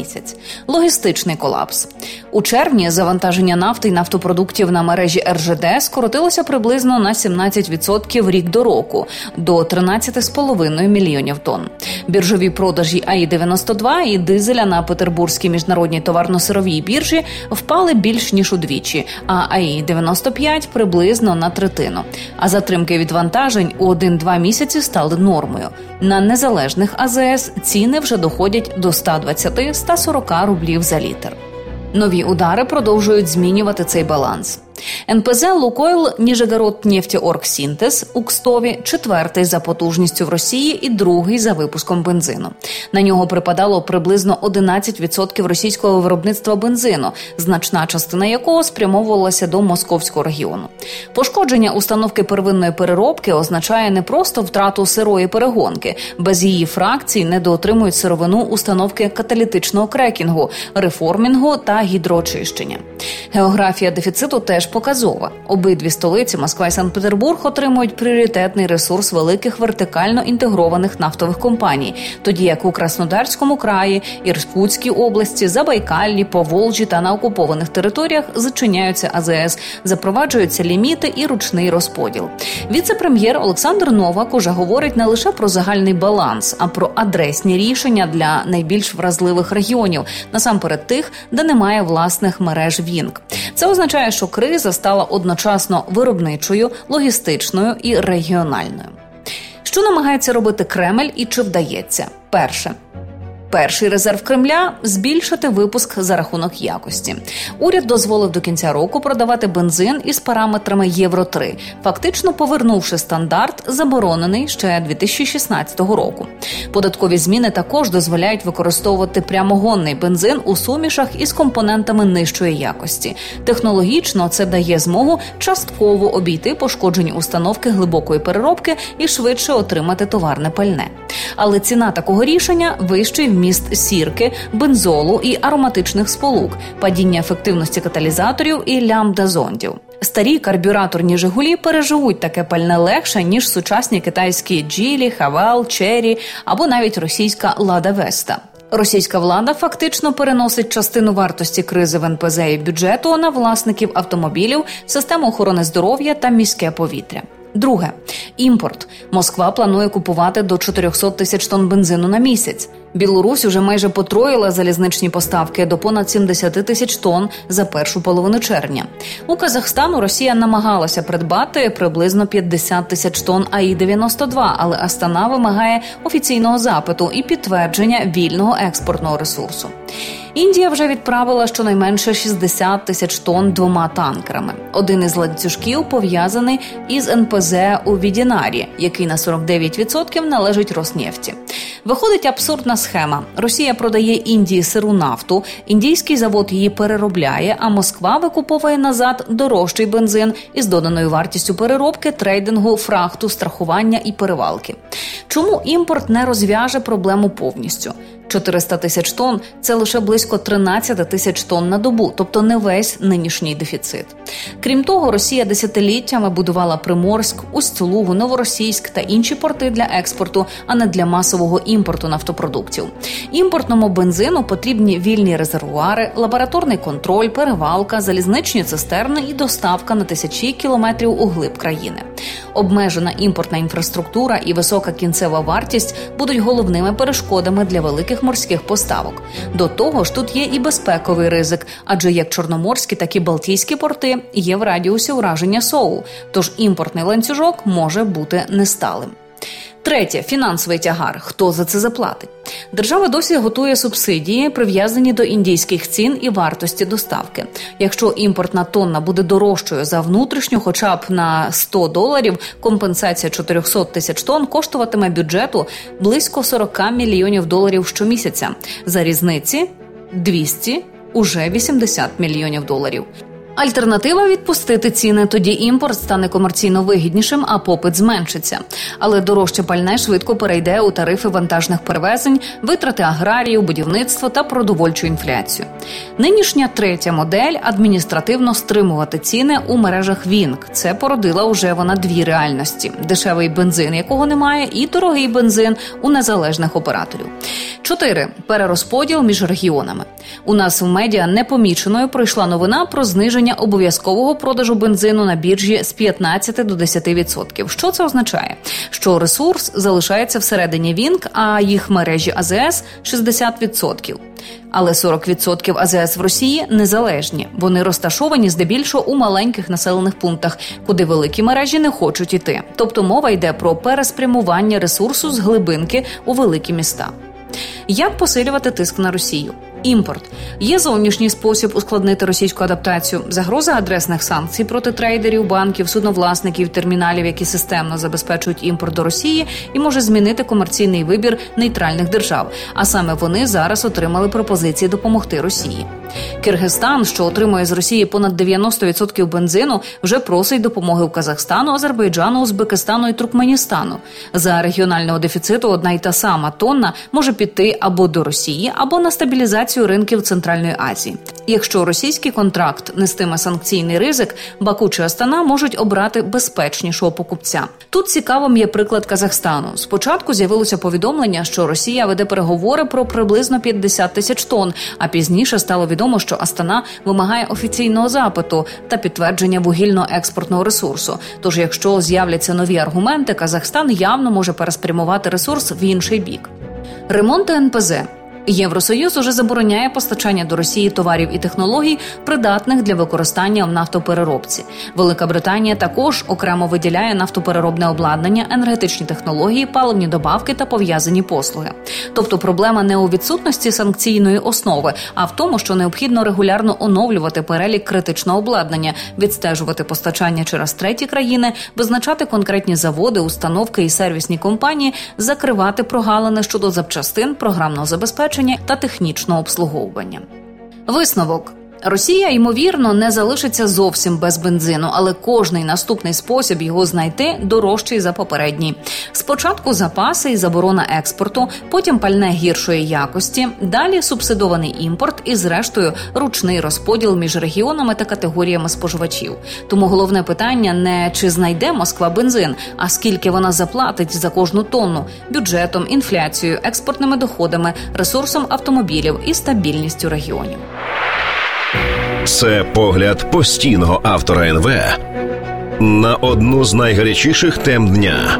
місяць. Логістичний колапс. У червні завантаження нафти й нафтопродуктів на мережі РЖД скоротилося приблизно на 17% рік до року, до 13,5 мільйонів тонн. Біржові продажі АІ-92 і дизеля на Петербурзькій міжнародній товарно-сировій біржі впали більш ніж удвічі, а АІ-95 приблизно на третину. А затримки відвантажень у 1-2 місяці стали нормою. На незалежних АЗС ціни вже доходять до 120-140 рублів за літр. Нові удари продовжують змінювати цей баланс. НПЗ «Лукойл» Нижегороднефтеоргсінтез у Кстові – 4-й за потужністю в Росії і 2-й за випуском бензину. На нього припадало приблизно 11% російського виробництва бензину, значна частина якого спрямовувалася до московського регіону. Пошкодження установки первинної переробки означає не просто втрату сирої перегонки. Без її фракцій недоотримують сировину установки каталітичного крекінгу, реформінгу та гідроочищення. Географія дефіциту теж показова. Обидві столиці, Москва і Санкт-Петербург, отримують пріоритетний ресурс великих вертикально інтегрованих нафтових компаній, тоді як у Краснодарському краї, Іркутській області, Забайкаллі, Поволжі та на окупованих територіях зачиняються АЗС, запроваджуються ліміти і ручний розподіл. Віце-прем'єр Олександр Новак уже говорить не лише про загальний баланс, а про адресні рішення для найбільш вразливих регіонів, насамперед тих, де немає власних мереж ВІНК. Це означає, що криза стала одночасно виробничою, логістичною і регіональною. Що намагається робити Кремль і чи вдається? Перший резерв Кремля – збільшити випуск за рахунок якості. Уряд дозволив до кінця року продавати бензин із параметрами Євро-3, фактично повернувши стандарт, заборонений ще 2016 року. Податкові зміни також дозволяють використовувати прямогонний бензин у сумішах із компонентами нижчої якості. Технологічно це дає змогу частково обійти пошкоджені установки глибокої переробки і швидше отримати товарне пальне. Але ціна такого рішення – вищий вміст сірки, бензолу і ароматичних сполук, падіння ефективності каталізаторів і лямбда-зондів. Старі карбюраторні «Жигулі» переживуть таке пальне легше, ніж сучасні китайські «Джілі», «Хавал», «Черрі» або навіть російська «Лада Веста». Російська влада фактично переносить частину вартості кризи в НПЗ і бюджету на власників автомобілів, систему охорони здоров'я та міське повітря. Друге. Імпорт. Москва планує купувати до 400 тисяч тонн бензину на місяць. Білорусь уже майже потроїла залізничні поставки до понад 70 тисяч тонн за першу половину червня. У Казахстану Росія намагалася придбати приблизно 50 тисяч тонн АІ-92, але Астана вимагає офіційного запиту і підтвердження вільного експортного ресурсу. Індія вже відправила щонайменше 60 тисяч тонн 2 танкерами. Один із ланцюжків пов'язаний із НПЗ у Відінарі, який на 49% належить Роснефті. Виходить абсурдна схема. Росія продає Індії сиру нафту, індійський завод її переробляє, а Москва викуповує назад дорожчий бензин із доданою вартістю переробки, трейдингу, фрахту, страхування і перевалки. Чому імпорт не розв'яже проблему повністю? 400 тисяч тонн – це лише близько 13 тисяч тонн на добу, тобто не весь нинішній дефіцит. Крім того, Росія десятиліттями будувала Приморськ, Усть-Лугу, Новоросійськ та інші порти для експорту, а не для масового імпорту нафтопродуктів. Імпортному бензину потрібні вільні резервуари, лабораторний контроль, перевалка, залізничні цистерни і доставка на тисячі кілометрів у глиб країни. Обмежена імпортна інфраструктура і висока кінцева вартість будуть головними перешкодами для великих морських поставок. До того ж, тут є і безпековий ризик, адже як чорноморські, так і балтійські порти є в радіусі ураження СОУ, тож імпортний ланцюжок може бути несталим. Третє – фінансовий тягар. Хто за це заплатить? Держава досі готує субсидії, прив'язані до індійських цін і вартості доставки. Якщо імпортна тонна буде дорожчою за внутрішню хоча б на $100, компенсація 400 тисяч тонн коштуватиме бюджету близько $40 мільйонів щомісяця. За різниці – 200, уже $80 мільйонів. Альтернатива – відпустити ціни, тоді імпорт стане комерційно вигіднішим, а попит зменшиться. Але дорожче пальне швидко перейде у тарифи вантажних перевезень, витрати аграріїв, будівництво та продовольчу інфляцію. Нинішня третя модель – адміністративно стримувати ціни у мережах ВІНК. Це породила уже вона дві реальності – дешевий бензин, якого немає, і дорогий бензин у незалежних операторів. 4. Перерозподіл між регіонами. У нас в медіа непоміченою пройшла новина про зниження обов'язкового продажу бензину на біржі з 15 до 10%. Що це означає? Що ресурс залишається всередині ВІНК, а їх мережі АЗС – 60%. Але 40% АЗС в Росії незалежні. Вони розташовані здебільшого у маленьких населених пунктах, куди великі мережі не хочуть іти. Тобто мова йде про переспрямування ресурсу з глибинки у великі міста. Як посилювати тиск на Росію? Імпорт. Є зовнішній спосіб ускладнити російську адаптацію. Загроза адресних санкцій проти трейдерів, банків, судновласників, терміналів, які системно забезпечують імпорт до Росії, і може змінити комерційний вибір нейтральних держав. А саме вони зараз отримали пропозиції допомогти Росії. Киргизстан, що отримує з Росії понад 90% бензину, вже просить допомоги у Казахстану, Азербайджану, Узбекистану і Туркменістану. За регіонального дефіциту одна й та сама тонна може піти або до Росії, або на стабілізацію ринків Центральної Азії. Якщо російський контракт нестиме санкційний ризик, Баку чи Астана можуть обрати безпечнішого покупця. Тут цікавим є приклад Казахстану. Спочатку з'явилося повідомлення, що Росія веде переговори про приблизно 50 тисяч тонн, а пізніше стало відомо, що Астана вимагає офіційного запиту та підтвердження вугільно-експортного ресурсу. Тож, якщо з'являться нові аргументи, Казахстан явно може переспрямувати ресурс в інший бік. Ремонт НПЗ. Євросоюз уже забороняє постачання до Росії товарів і технологій, придатних для використання в нафтопереробці. Велика Британія також окремо виділяє нафтопереробне обладнання, енергетичні технології, паливні добавки та пов'язані послуги. Тобто проблема не у відсутності санкційної основи, а в тому, що необхідно регулярно оновлювати перелік критичного обладнання, відстежувати постачання через треті країни, визначати конкретні заводи, установки і сервісні компанії, закривати прогалини щодо запчастин, програмного забезпечення та технічного обслуговування. Висновок. Росія, ймовірно, не залишиться зовсім без бензину, але кожний наступний спосіб його знайти дорожчий за попередній. Спочатку запаси і заборона експорту, потім пальне гіршої якості, далі субсидований імпорт і, зрештою, ручний розподіл між регіонами та категоріями споживачів. Тому головне питання не чи знайде Москва бензин, а скільки вона заплатить за кожну тонну – бюджетом, інфляцією, експортними доходами, ресурсом автомобілів і стабільністю регіонів. Це погляд постійного автора НВ на одну з найгарячіших тем дня.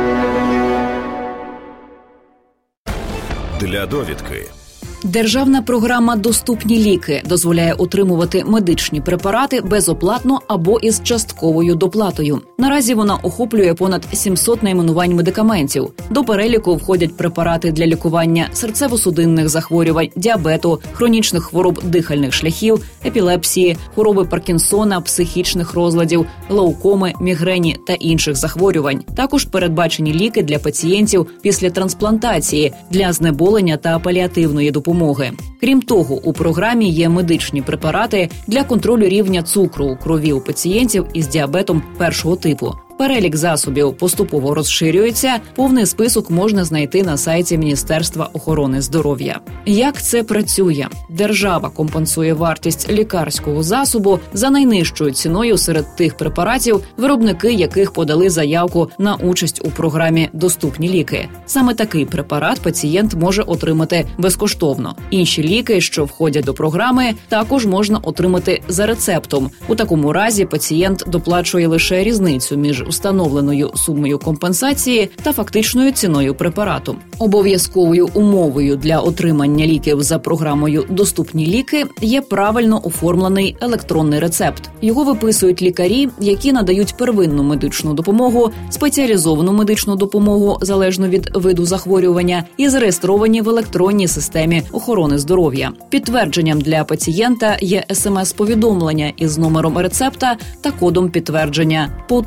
Для довідки. Державна програма «Доступні ліки» дозволяє отримувати медичні препарати безоплатно або із частковою доплатою. Наразі вона охоплює понад 700 найменувань медикаментів. До переліку входять препарати для лікування серцево-судинних захворювань, діабету, хронічних хвороб дихальних шляхів, епілепсії, хвороби Паркінсона, психічних розладів, глаукоми, мігрені та інших захворювань. Також передбачені ліки для пацієнтів після трансплантації, для знеболення та паліативної допомоги. Крім того, у програмі є медичні препарати для контролю рівня цукру у крові у пацієнтів із діабетом першого типу. Перелік засобів поступово розширюється, повний список можна знайти на сайті Міністерства охорони здоров'я. Як це працює? Держава компенсує вартість лікарського засобу за найнижчою ціною серед тих препаратів, виробники яких подали заявку на участь у програмі «Доступні ліки». Саме такий препарат пацієнт може отримати безкоштовно. Інші ліки, що входять до програми, також можна отримати за рецептом. У такому разі пацієнт доплачує лише різницю між установленою сумою компенсації та фактичною ціною препарату. Обов'язковою умовою для отримання ліків за програмою «Доступні ліки» є правильно оформлений електронний рецепт. Його виписують лікарі, які надають первинну медичну допомогу, спеціалізовану медичну допомогу залежно від виду захворювання і зареєстровані в електронній системі охорони здоров'я. Підтвердженням для пацієнта є СМС-повідомлення із номером рецепта та кодом підтвердження. Повторні рецепти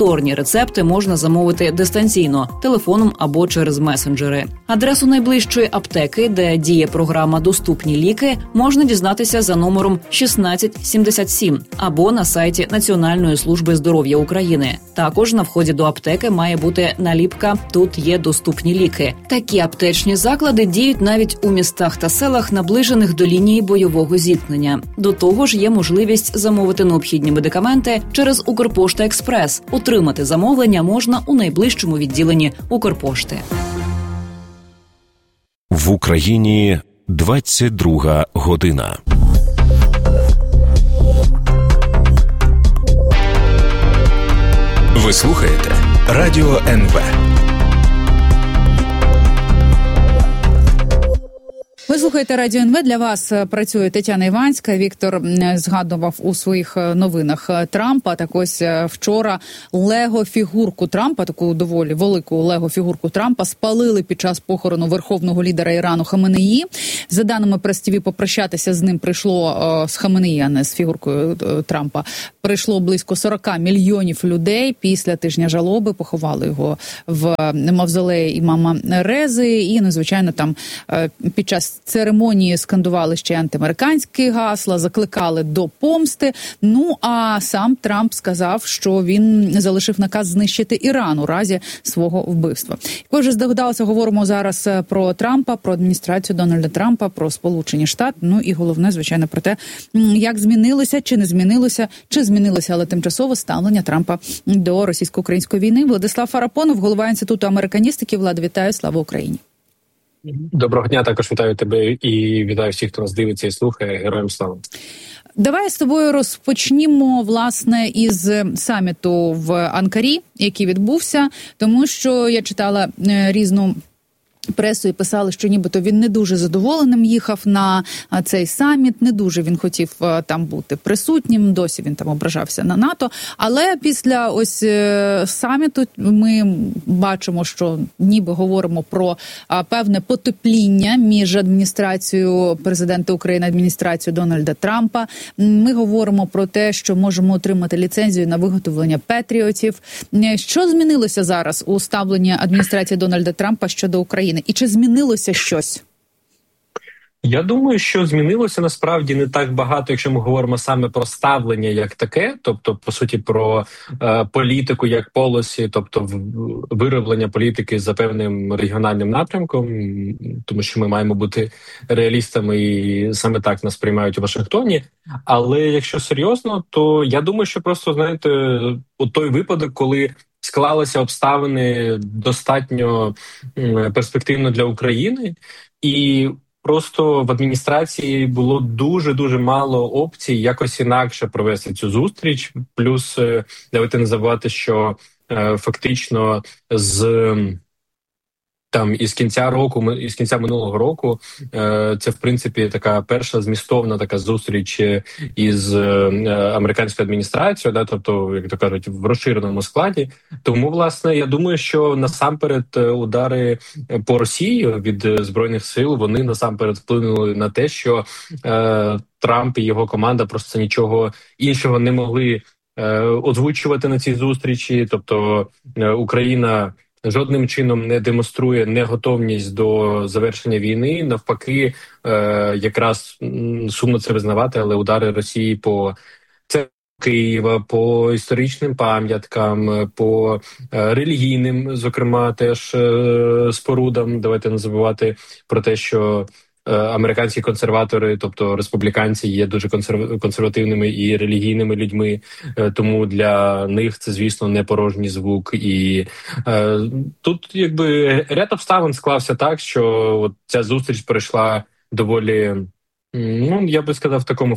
Рецепти можна замовити дистанційно, телефоном або через месенджери. Адресу найближчої аптеки, де діє програма «Доступні ліки», можна дізнатися за номером 1677 або на сайті Національної служби здоров'я України. Також на вході до аптеки має бути наліпка «Тут є доступні ліки». Такі аптечні заклади діють навіть у містах та селах, наближених до лінії бойового зіткнення. До того ж, є можливість замовити необхідні медикаменти через Укрпошта Експрес. Отримати замовлення можна у найближчому відділенні Укрпошти. В Україні 22 година. Ви слухаєте Радіо НВ. Ви слухаєте Радіо НВ. Для вас працює Тетяна Іванська. Віктор згадував у своїх новинах Трампа. Так ось вчора лего-фігурку Трампа, таку доволі велику лего-фігурку Трампа, спалили під час похорону верховного лідера Ірану Хаменеї. За даними Прес-ТВ, попрощатися з ним прийшло, з Хаменеї, а не з фігуркою Трампа, прийшло близько 40 мільйонів людей. Після тижня жалоби поховали його в мавзолеї імама Рези. І, надзвичайно, там під час церемонії скандували ще антиамериканські гасла, закликали до помсти. Ну, а сам Трамп сказав, що він залишив наказ знищити Іран у разі свого вбивства. Як ви вже здогадалися, говоримо зараз про Трампа, про адміністрацію Дональда Трампа, про Сполучені Штати. Ну і головне, звичайно, про те, як змінилося, чи не змінилося, чи змінилося, але тимчасово ставлення Трампа до російсько-української війни. Владислав Фарапонов, голова Інституту американістики. Влада, вітаю, слава Україні. Доброго дня, також вітаю тебе і вітаю всіх, хто нас дивиться і слухає. Героям слава. Давай з тобою розпочнімо, власне, із саміту в Анкарі, який відбувся, тому що я читала різну пресу і писали, що нібито він не дуже задоволеним їхав на цей саміт, не дуже він хотів там бути присутнім, досі він там ображався на НАТО. Але після ось саміту ми бачимо, що ніби говоримо про певне потепління між адміністрацією президента України, адміністрацією Дональда Трампа. Ми говоримо про те, що можемо отримати ліцензію на виготовлення патріотів. Що змінилося зараз у ставленні адміністрації Дональда Трампа щодо України? І чи змінилося щось? Я думаю, що змінилося насправді не так багато, якщо ми говоримо саме про ставлення як таке, тобто, по суті, про політику як полосі, тобто вироблення політики за певним регіональним напрямком, тому що ми маємо бути реалістами і саме так нас приймають у Вашингтоні. Але якщо серйозно, то я думаю, що просто, знаєте, у той випадок, коли склалися обставини достатньо перспективно для України, і просто в адміністрації було дуже-дуже мало опцій якось інакше провести цю зустріч. Плюс, давайте не забувати, що фактично із кінця минулого року це, в принципі, така перша змістовна така зустріч із американською адміністрацією, да, тобто, як то кажуть, в розширеному складі. Тому, власне, я думаю, що насамперед удари по Росії від Збройних сил, вони насамперед вплинули на те, що Трамп і його команда просто нічого іншого не могли озвучувати на цій зустрічі. Тобто Україна жодним чином не демонструє неготовність до завершення війни. Навпаки, якраз сумно це визнавати, але удари Росії по Києва, по історичним пам'яткам, по релігійним, зокрема, теж спорудам. Давайте не забувати про те, що американські консерватори, тобто республіканці, є дуже консервативними і релігійними людьми, тому для них це, звісно, не порожній звук. І тут, якби, ряд обставин склався так, що от ця зустріч пройшла доволі, я би сказав, в такому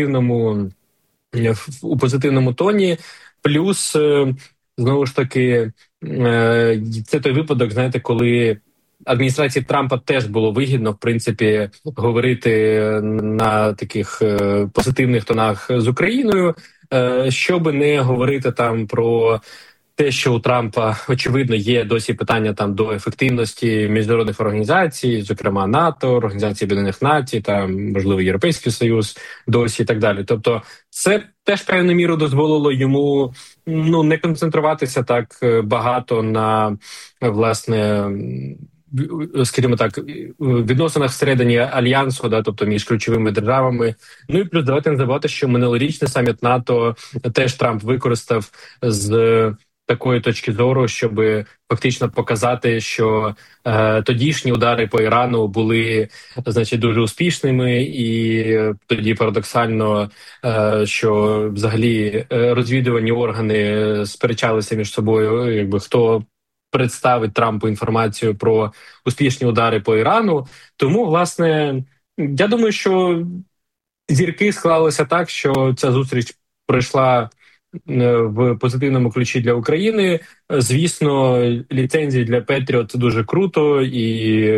у позитивному тоні. Плюс, знову ж таки, це той випадок, знаєте, коли адміністрації Трампа теж було вигідно, в принципі, говорити на таких позитивних тонах з Україною, щоб не говорити там про те, що у Трампа, очевидно, є досі питання там до ефективності міжнародних організацій, зокрема НАТО, Організації Об'єднаних Націй, там, можливо, Європейський Союз досі і так далі. Тобто це теж певною мірою дозволило йому не концентруватися так багато на, власне, скажімо так, відносинах всередині альянсу, тобто між ключовими державами. Ну і плюс давайте не забувати, що минулорічний саміт НАТО теж Трамп використав з такої точки зору, щоб фактично показати, що тодішні удари по Ірану були, значить, дуже успішними, і тоді парадоксально, що взагалі розвідувальні органи сперечалися між собою, якби хто представить Трампу інформацію про успішні удари по Ірану. Тому, власне, я думаю, що зірки склалися так, що ця зустріч пройшла в позитивному ключі для України. Звісно, ліцензії для Петріот – це дуже круто, і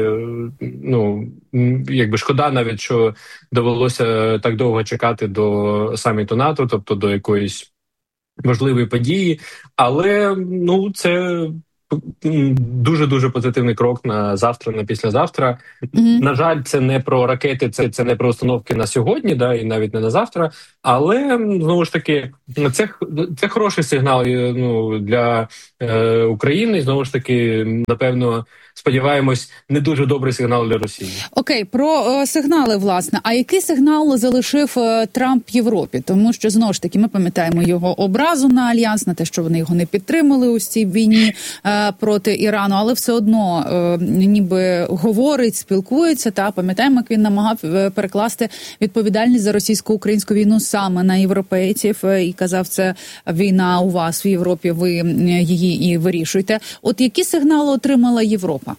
якби шкода навіть, що довелося так довго чекати до саміту НАТО, тобто до якоїсь важливої події, але це дуже-дуже позитивний крок на завтра, на післязавтра. На жаль, це не про ракети, це не про установки на сьогодні, і навіть не на завтра, але, знову ж таки, це хороший сигнал для України, знову ж таки, напевно, сподіваємось, не дуже добрий сигнал для Росії. Окей, про сигнали, власне. А який сигнал залишив Трамп Європі? Тому що, знову ж таки, ми пам'ятаємо його образу на Альянс, на те, що вони його не підтримали у цій війні проти Ірану, але все одно ніби говорить, спілкується, пам'ятаємо, як він намагав перекласти відповідальність за російсько-українську війну саме на європейців і казав, це війна у вас в Європі, ви її і вирішуйте. От які сигнали отримала Європа?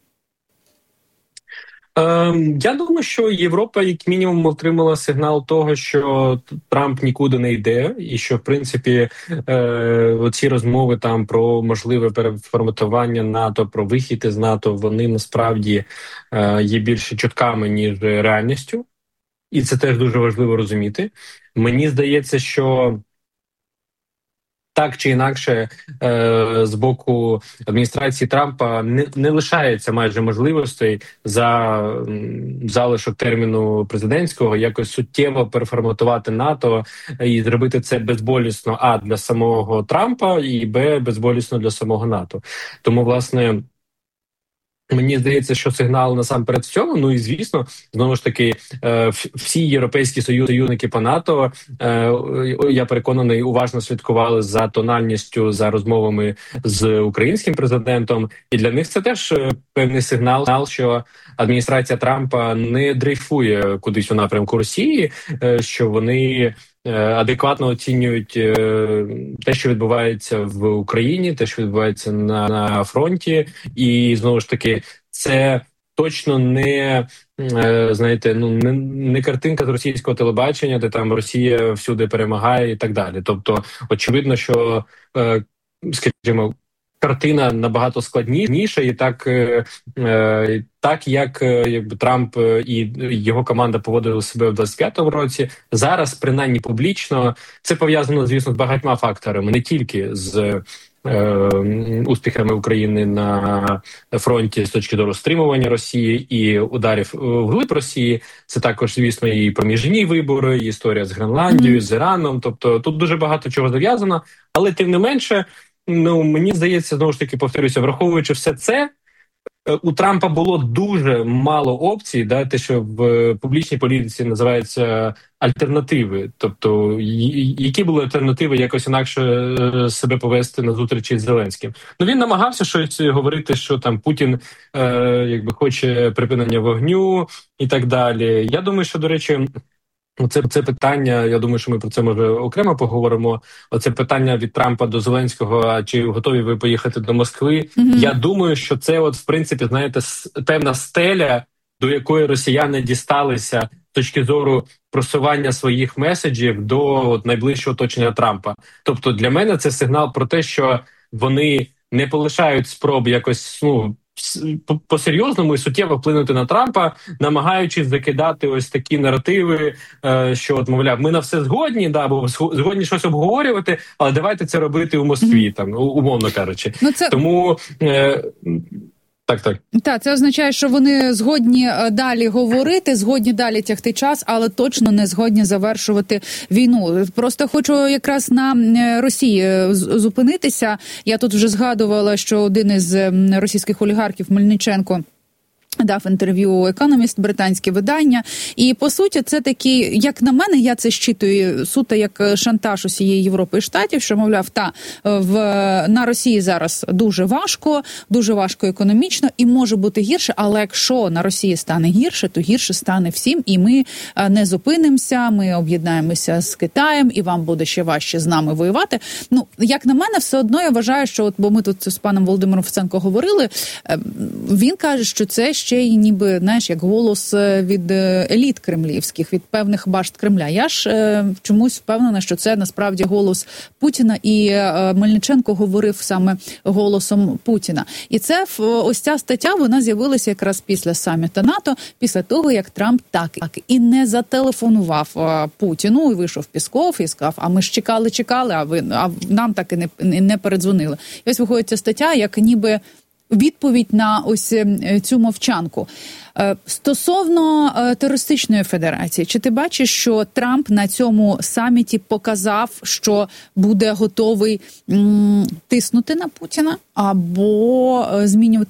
Я думаю, що Європа, як мінімум, отримала сигнал того, що Трамп нікуди не йде, і що, в принципі, оці розмови там про можливе переформатування НАТО, про вихід із НАТО, вони насправді є більше чутками, ніж реальністю. І це теж дуже важливо розуміти. Мені здається, що так чи інакше, з боку адміністрації Трампа не лишається майже можливостей за залишок терміну президентського якось суттєво переформатувати НАТО і зробити це безболісно, для самого Трампа, і безболісно для самого НАТО. Тому, власне, мені здається, що сигнал насамперед в цьому, і звісно, знову ж таки, всі європейські союзники по НАТО, я переконаний, уважно слідкували за тональністю, за розмовами з українським президентом, і для них це теж певний сигнал, що адміністрація Трампа не дрейфує кудись у напрямку Росії, що вони адекватно оцінюють те, що відбувається в Україні, те, що відбувається на фронті, і знову ж таки, це точно не, не картинка з російського телебачення, де там Росія всюди перемагає і так далі. Тобто, очевидно, що, скажімо, картина набагато складніша, і так як Трамп і його команда поводили себе в 25-му році, зараз, принаймні публічно, це пов'язано, звісно, з багатьма факторами, не тільки з успіхами України на фронті з точки зору стримування Росії і ударів вглиб Росії. Це також, звісно, і проміжні вибори, і історія з Гренландією, з Іраном. Тобто тут дуже багато чого зав'язано, але тим не менше, мені здається, знову ж таки, повторюся, враховуючи все це, у Трампа було дуже мало опцій, те, що в публічній політиці називається альтернативи. Тобто, які були альтернативи якось інакше себе повести на зустрічі з Зеленським? Він намагався щось говорити, що там Путін хоче припинення вогню і так далі. Я думаю, що, до речі, це питання, я думаю, що ми про це, може, окремо поговоримо. Оце питання від Трампа до Зеленського, чи готові ви поїхати до Москви? Я думаю, що це, в принципі, знаєте, певна стеля, до якої росіяни дісталися з точки зору просування своїх меседжів до найближчого оточення Трампа. Тобто для мене це сигнал про те, що вони не полишають спроб якось по-серйозному і суттєво вплинути на Трампа, намагаючись закидати ось такі наративи, що, от, мовляв, ми на все згодні, да, бо згодні щось обговорювати, але давайте це робити у Москві, там, умовно кажучи. Тому... Так, це означає, що вони згодні далі говорити, згодні далі тягти час, але точно не згодні завершувати війну. Просто хочу якраз на Росії зупинитися. Я тут вже згадувала, що один із російських олігархів, Мельниченко, дав інтерв'ю «Економіст», британське видання. І, по суті, це такий, як на мене, я це щитую суто як шантаж усієї Європи і Штатів, що, мовляв, на Росії зараз дуже важко економічно і може бути гірше, але якщо на Росії стане гірше, то гірше стане всім, і ми не зупинимося, ми об'єднаємося з Китаєм, і вам буде ще важче з нами воювати. Ну, як на мене, все одно я вважаю, що, бо ми тут з паном Володимиром Фесенко говорили, він каже, що це ще й ніби, знаєш, як голос від еліт кремлівських, від певних башт Кремля. Я ж чомусь впевнена, що це насправді голос Путіна, і Мельниченко говорив саме голосом Путіна. І це ось ця стаття, вона з'явилася якраз після саміту НАТО, після того, як Трамп так і не зателефонував Путіну, і вийшов Пісков і сказав, а ми ж чекали, а нам так і не передзвонили. І ось виходить ця стаття, як ніби відповідь на ось цю мовчанку. Стосовно терористичної федерації, чи ти бачиш, що Трамп на цьому саміті показав, що буде готовий тиснути на Путіна або змінювати